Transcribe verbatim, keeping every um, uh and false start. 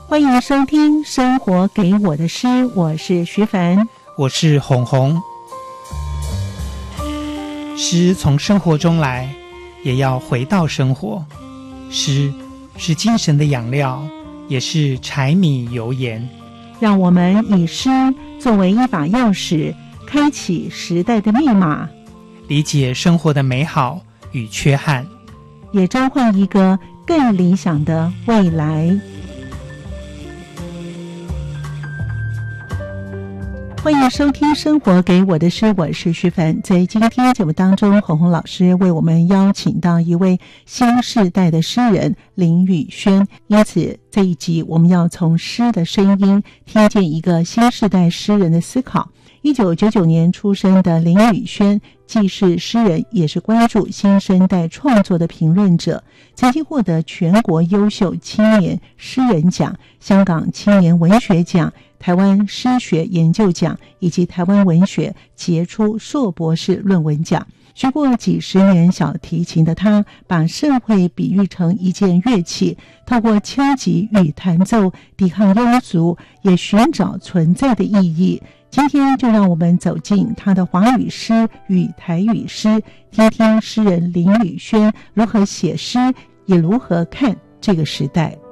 欢迎收听生活给我的诗，我是徐凡， 我是红红。诗从生活中来，也要回到生活。诗是精神的养料，也是柴米油盐。 让我们以诗作为一把钥匙，开启时代的密码， 理解生活的美好与缺憾， 也召唤一个更理想的未来。欢迎收听生活给我的诗，我是徐凡。在今天节目当中，红红老师为我们邀请到一位新世代的诗人林宇轩，因此这一集我们要从诗的声音听见一个新世代诗人的思考。一九九九年出生的林宇轩，既是诗人，也是关注新生代创作的评论者，曾经获得全国优秀青年诗人奖、香港青年文学奖、台湾诗学研究奖以及台湾文学杰出硕博士论文奖。学过几十年小提琴的他，把社会比喻成一件乐器，透过敲击与弹奏抵抗庸俗，也寻找存在的意义。今天就让我们走进他的华语诗与台语诗，听听诗人林宇轩如何写诗，也如何看这个时代。